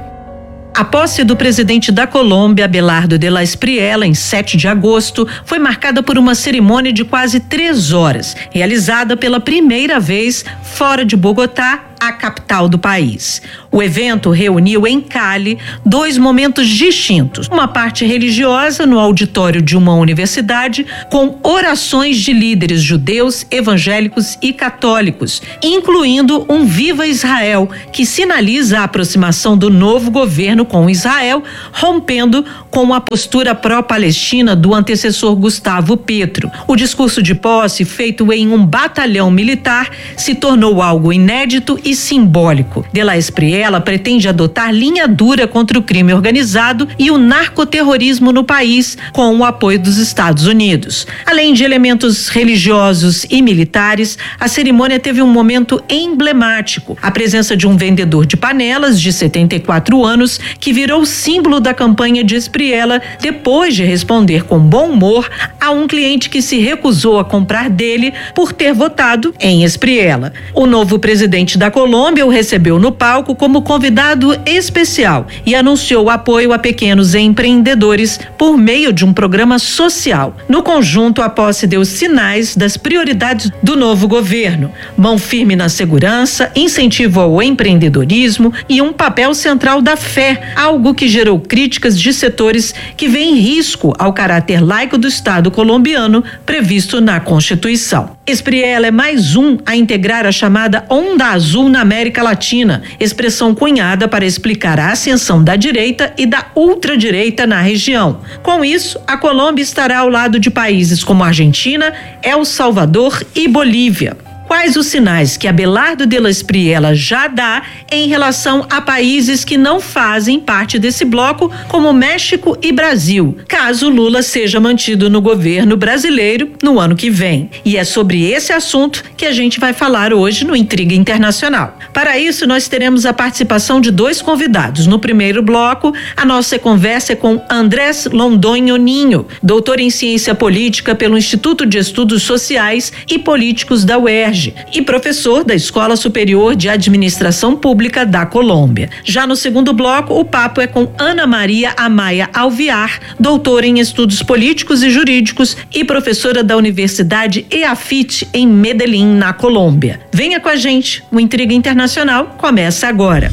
A posse do presidente da Colômbia, Abelardo de la Espriella, em 7 de agosto, foi marcada por uma cerimônia de quase 3 horas, realizada pela primeira vez fora de Bogotá, a capital do país. O evento reuniu em Cali 2 momentos distintos. Uma parte religiosa no auditório de uma universidade, com orações de líderes judeus, evangélicos e católicos, incluindo um Viva Israel, que sinaliza a aproximação do novo governo com Israel, rompendo com a postura pró-palestina do antecessor Gustavo Petro. O discurso de posse, feito em um batalhão militar, se tornou algo inédito e simbólico. De la Espriella pretende adotar linha dura contra o crime organizado e o narcoterrorismo no país, com o apoio dos Estados Unidos. Além de elementos religiosos e militares, a cerimônia teve um momento emblemático: a presença de um vendedor de panelas de 74 anos que virou símbolo da campanha de Espriella depois de responder com bom humor a um cliente que se recusou a comprar dele por ter votado em Espriella. O novo presidente da Colômbia o recebeu no palco como convidado especial e anunciou apoio a pequenos empreendedores por meio de um programa social. No conjunto, a posse deu sinais das prioridades do novo governo: mão firme na segurança, incentivo ao empreendedorismo e um papel central da fé, algo que gerou críticas de setores que veem risco ao caráter laico do Estado colombiano previsto na Constituição. Espriella é mais um a integrar a chamada Onda Azul na América Latina, expressão cunhada para explicar a ascensão da direita e da ultradireita na região. Com isso, a Colômbia estará ao lado de países como Argentina, El Salvador e Bolívia. Quais os sinais que Abelardo de la Espriella já dá em relação a países que não fazem parte desse bloco, como México e Brasil, caso Lula seja mantido no governo brasileiro no ano que vem? E é sobre esse assunto que a gente vai falar hoje no Intriga Internacional. Para isso, nós teremos a participação de 2 convidados. No primeiro bloco, a nossa conversa é com Andrés Londoño Ninho, doutor em ciência política pelo Instituto de Estudos Sociais e Políticos da UERJ e professor da Escola Superior de Administração Pública da Colômbia. Já no segundo bloco, o papo é com Ana Maria Amaya Alviar, doutora em Estudos Políticos e Jurídicos e professora da Universidade EAFIT em Medellín, na Colômbia. Venha com a gente, o Intriga Internacional começa agora.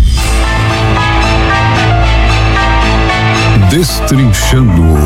Destrinchando.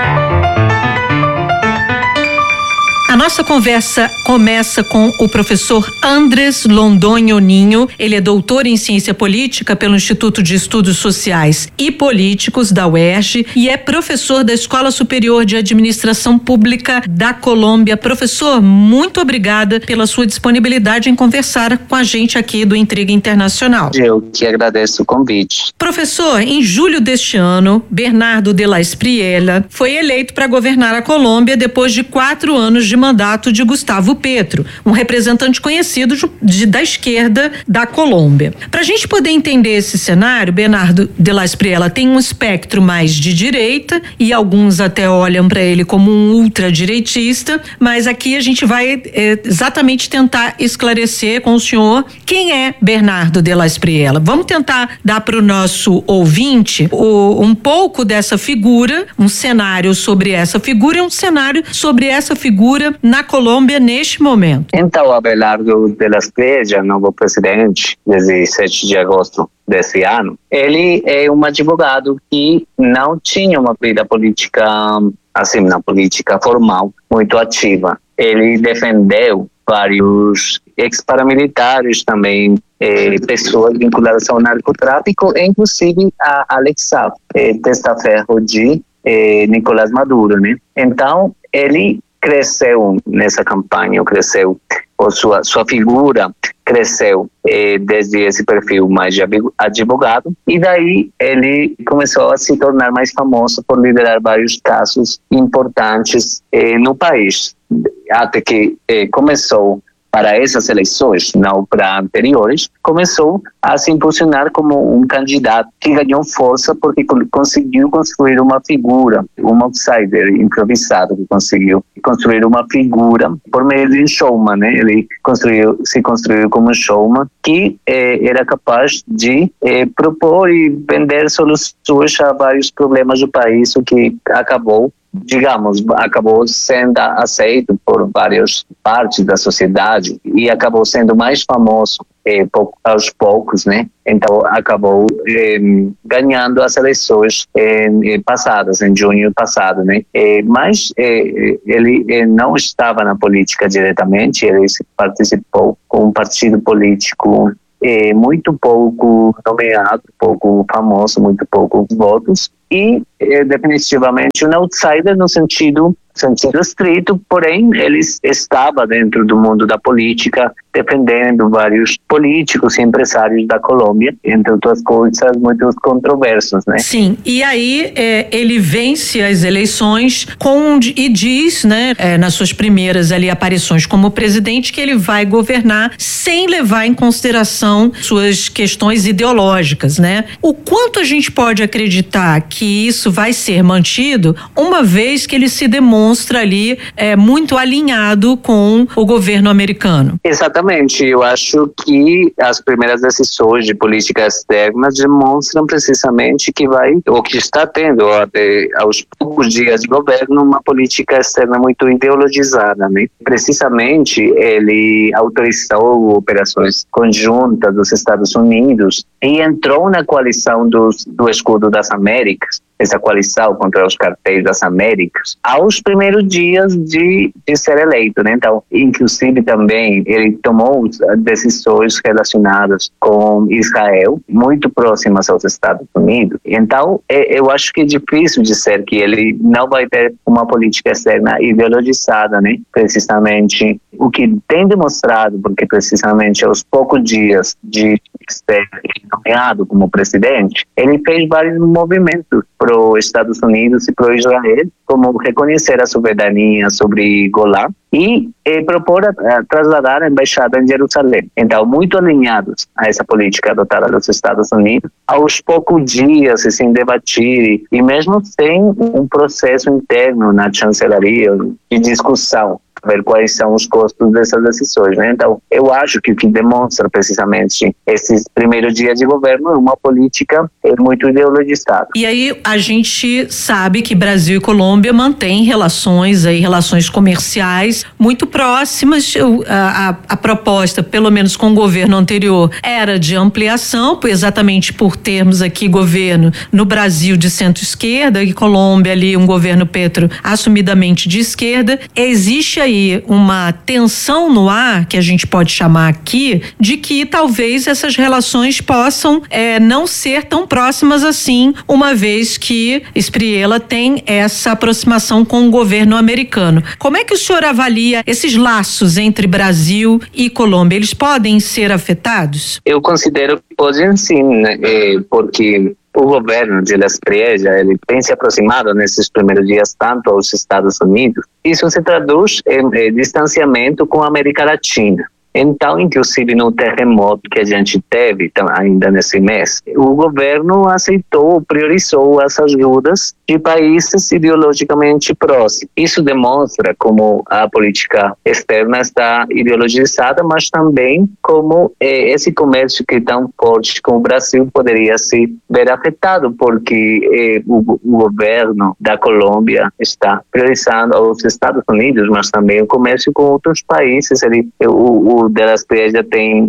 A nossa conversa começa com o professor Andrés Londoño Ninho. Ele é doutor em ciência política pelo Instituto de Estudos Sociais e Políticos da UERJ e é professor da Escola Superior de Administração Pública da Colômbia. Professor, muito obrigada pela sua disponibilidade em conversar com a gente aqui do Intriga Internacional. Eu que agradeço o convite. Professor, em julho deste ano, Bernardo de la Espriella foi eleito para governar a Colômbia depois de 4 anos de mandato de Gustavo Petro, um representante conhecido da esquerda da Colômbia. Para a gente poder entender esse cenário, Bernardo de la Espriella tem um espectro mais de direita e alguns até olham para ele como um ultradireitista, mas aqui a gente vai exatamente tentar esclarecer com o senhor quem é Bernardo de la Espriella. Vamos tentar dar para o nosso ouvinte um pouco dessa figura, um cenário sobre essa figura e um cenário sobre essa figura na Colômbia neste momento. Então, Abelardo de la Espriella, novo presidente, desde 7 de agosto desse ano, ele é um advogado que não tinha uma vida política, assim, na política formal, muito ativa. Ele defendeu vários ex-paramilitares também, pessoas vinculadas ao narcotráfico, inclusive a Alex Saab, testaferro de Nicolás Maduro, né? Então, ele cresceu nessa campanha, sua figura cresceu desde esse perfil mais de advogado, e daí ele começou a se tornar mais famoso por liderar vários casos importantes no país, até que começou para essas eleições, não para anteriores, começou a se impulsionar como um candidato que ganhou força porque conseguiu construir uma figura, um outsider improvisado que conseguiu construir uma figura por meio de um showman, né? Ele se construiu como um showman que era capaz de propor e vender soluções a vários problemas do país, o que acabou sendo aceito por várias partes da sociedade e acabou sendo mais famoso aos poucos, né? Então acabou ganhando as eleições passadas, em junho passado, né? Mas ele não estava na política diretamente, ele participou com um partido político muito pouco nomeado, pouco famoso, muito poucos votos e definitivamente um outsider no sentido estrito, porém ele estava dentro do mundo da política, defendendo vários políticos e empresários da Colômbia, entre outras coisas muito controversas, né? Sim, e aí ele vence as eleições e diz, né, nas suas primeiras aparições como presidente, que ele vai governar sem levar em consideração suas questões ideológicas, né? O quanto a gente pode acreditar que isso vai ser mantido, uma vez que ele se demonstra ali muito alinhado com o governo americano? Exatamente, eu acho que as primeiras decisões de política externa demonstram precisamente que está tendo até aos poucos dias de governo uma política externa muito ideologizada, né? Precisamente ele autorizou operações conjuntas dos Estados Unidos e entrou na coalição do Escudo das Américas, essa coalição contra os cartéis das Américas, aos primeiros dias de ser eleito, né? Então, inclusive também ele tomou decisões relacionadas com Israel, muito próximas aos Estados Unidos. Então, eu acho que é difícil dizer que ele não vai ter uma política externa ideologizada, né? Precisamente o que tem demonstrado, porque precisamente aos poucos dias de ser nomeado como presidente, ele fez vários movimentos para os Estados Unidos e para Israel, como reconhecer a soberania sobre Golã e propor trasladar a embaixada em Jerusalém. Então, muito alinhados a essa política adotada pelos Estados Unidos, aos poucos dias, sem debater e mesmo sem um processo interno na chancelaria de discussão, ver quais são os custos dessas decisões, né? Então, eu acho que o que demonstra precisamente esses primeiros dias de governo é uma política muito ideologizada. E aí a gente sabe que Brasil e Colômbia mantêm relações comerciais muito próximas. A proposta, pelo menos com o governo anterior, era de ampliação, exatamente por termos aqui governo no Brasil de centro-esquerda e Colômbia ali um governo Petro assumidamente de esquerda. Existe aí uma tensão no ar, que a gente pode chamar aqui, de que talvez essas relações possam não ser tão próximas assim, uma vez que Espriella tem essa aproximação com o governo americano. Como é que o senhor avalia esses laços entre Brasil e Colômbia? Eles podem ser afetados? Eu considero que podem sim, né? Porque o governo de Espriella, ele tem se aproximado nesses primeiros dias tanto aos Estados Unidos. Isso se traduz em distanciamento com a América Latina. Então, inclusive no terremoto que a gente teve ainda nesse mês, o governo aceitou, priorizou as ajudas de países ideologicamente próximos. Isso demonstra como a política externa está ideologizada, mas também como esse comércio que é tão forte com o Brasil poderia se ver afetado, porque o governo da Colômbia está priorizando os Estados Unidos, mas também o comércio com outros países. O de Espriella tem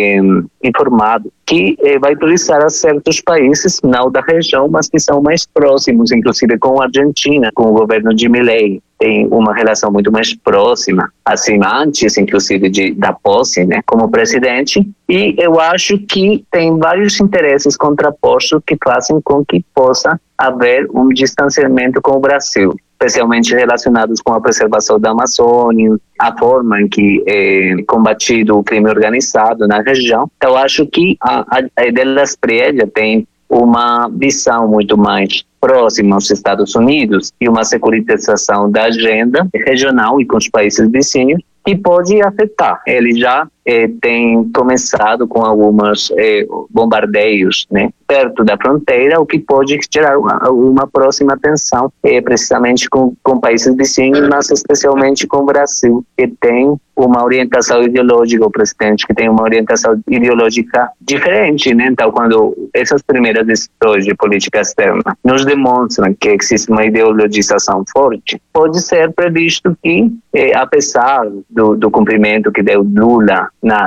informado que vai priorizar a certos países, não da região, mas que são mais próximos, inclusive com a Argentina, com o governo de Milei. Tem uma relação muito mais próxima, assim, antes, inclusive, da posse, né, como presidente. E eu acho que tem vários interesses contrapostos que fazem com que possa haver um distanciamento com o Brasil, especialmente relacionados com a preservação da Amazônia, a forma em que é combatido o crime organizado na região. Então, acho que a de Espriella tem uma visão muito mais próxima aos Estados Unidos e uma securitização da agenda regional e com os países vizinhos, que pode afetar. Ele já tem começado com alguns bombardeios, né, perto da fronteira, o que pode gerar uma próxima tensão, precisamente com países vizinhos, mas especialmente com o Brasil, que tem uma orientação ideológica, o presidente que tem uma orientação ideológica diferente, né? Então, quando essas primeiras decisões de política externa nos demonstram que existe uma ideologização forte, pode ser previsto que, apesar do cumprimento que deu Lula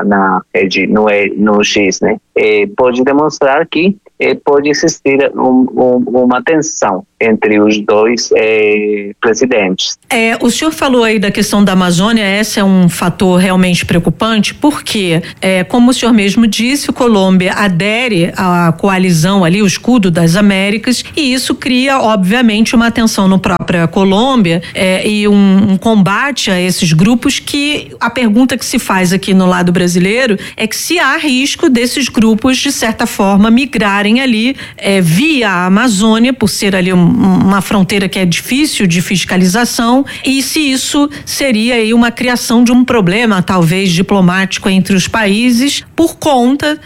no X, né, pode demonstrar que pode existir uma tensão entre os dois presidentes. O senhor falou aí da questão da Amazônia, esse é um fator realmente preocupante, porque, como o senhor mesmo disse, a Colômbia adere à coalizão ali, o Escudo das Américas, e isso cria, obviamente, uma tensão na própria Colômbia e um combate a esses grupos, que a pergunta que se faz aqui no lado brasileiro é que se há risco desses grupos, de certa forma, migrarem ali via a Amazônia, por ser ali uma fronteira que é difícil de fiscalização, e se isso seria aí uma criação de um problema, talvez diplomático, entre os países, por conta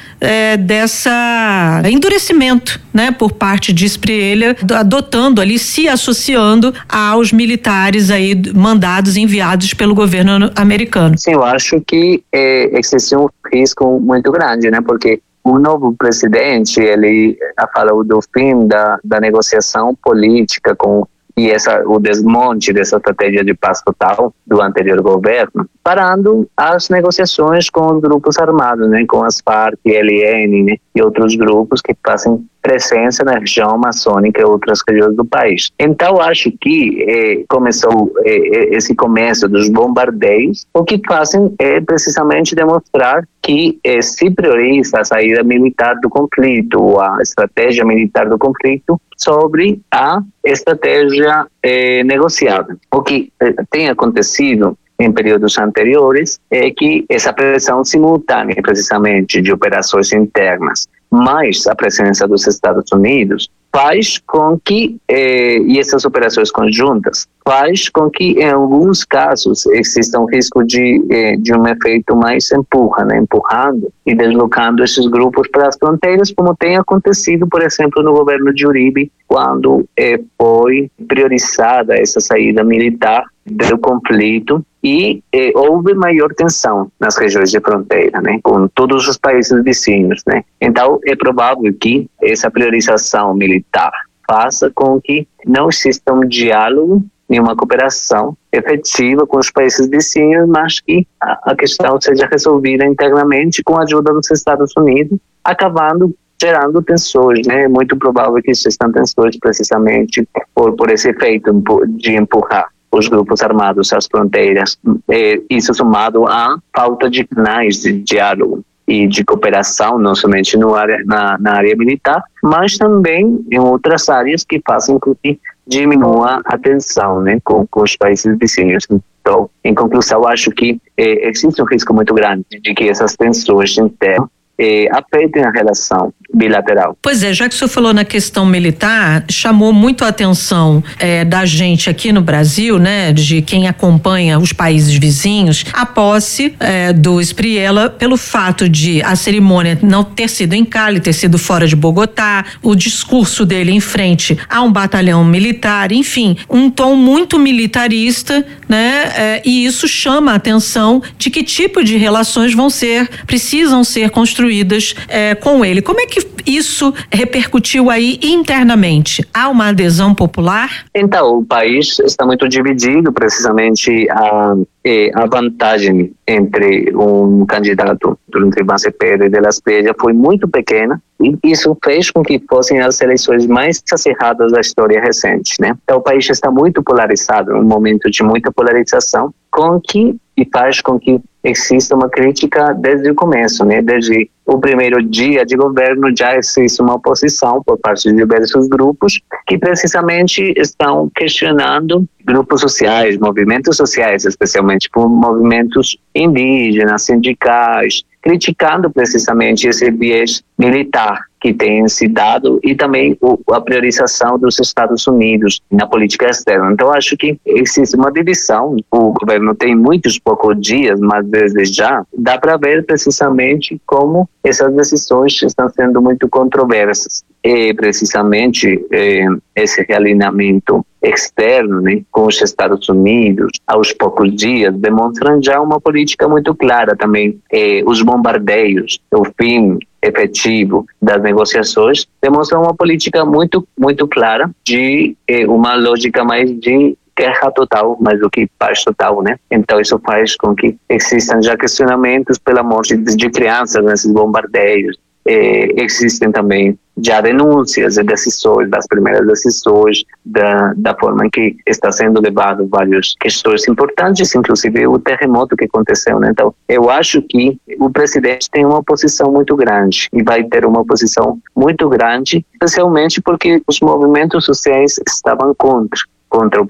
dessa endurecimento, né, por parte de Spriella, adotando ali, se associando aos militares aí mandados, enviados pelo governo americano. Sim, eu acho que existe um risco muito grande, né, porque o novo presidente, ele falou do fim da negociação política e o desmonte dessa estratégia de paz total do anterior governo, parando as negociações com os grupos armados, né, com as FARC, ELN, né, e outros grupos que fazem presença na região amazônica e outras regiões do país. Então, acho que começou esse começo dos bombardeios, o que fazem é precisamente demonstrar que se prioriza a saída militar do conflito, a estratégia militar do conflito, sobre a estratégia negociada. O que tem acontecido em períodos anteriores é que essa pressão simultânea, precisamente, de operações internas, mais a presença dos Estados Unidos, faz com que, e essas operações conjuntas, faz com que, em alguns casos, exista um risco de um efeito mais empurrando e deslocando esses grupos para as fronteiras, como tem acontecido, por exemplo, no governo de Uribe, quando foi priorizada essa saída militar do conflito e houve maior tensão nas regiões de fronteira, né, com todos os países vizinhos, né. Então, é provável que essa priorização militar faça com que não exista um diálogo nem uma cooperação efetiva com os países vizinhos, mas que a questão seja resolvida internamente com a ajuda dos Estados Unidos, gerando tensões, né? É muito provável que existam tensões precisamente por esse efeito de empurrar os grupos armados às fronteiras, isso somado à falta de canais de diálogo e de cooperação, não somente na área militar, mas também em outras áreas que fazem com que diminua a tensão, né, com os países vizinhos. Então, em conclusão, acho que existe um risco muito grande de que essas tensões internas afetem a relação bilateral. Pois é, já que o senhor falou na questão militar, chamou muito a atenção da gente aqui no Brasil, né, de quem acompanha os países vizinhos, a posse do Spriella, pelo fato de a cerimônia não ter sido em Cali, ter sido fora de Bogotá, o discurso dele em frente a um batalhão militar, enfim, um tom muito militarista, né, e isso chama a atenção de que tipo de relações precisam ser construídas com ele. Como é que isso repercutiu aí internamente? Há uma adesão popular? Então, o país está muito dividido, precisamente a vantagem entre um candidato, entre Cepeda e de Las Peñas, foi muito pequena, e isso fez com que fossem as eleições mais acirradas da história recente, né? Então, o país está muito polarizado, um momento de muita polarização, e faz com que exista uma crítica desde o começo, né? Desde o primeiro dia de governo já existe uma oposição por parte de diversos grupos que precisamente estão questionando grupos sociais, movimentos sociais, especialmente por movimentos indígenas, sindicais, criticando precisamente esse viés militar que tem se dado e também a priorização dos Estados Unidos na política externa. Então, acho que existe uma divisão. O governo tem poucos dias, mas desde já dá para ver precisamente como essas decisões estão sendo muito controversas. E precisamente esse realinhamento externo, né, com os Estados Unidos, aos poucos dias, demonstram já uma política muito clara também. Os bombardeios, o fim efetivo das negociações, demonstram uma política muito, muito clara de uma lógica mais de guerra total, mais do que paz total, né? Então isso faz com que existam já questionamentos pela morte de crianças nesses bombardeios. Existem também já denúncias e decisões, das primeiras decisões, da forma em que está sendo levado várias questões importantes, inclusive o terremoto que aconteceu, né? Então, eu acho que o presidente tem uma posição muito grande e vai ter uma posição muito grande, especialmente porque os movimentos sociais estavam contra o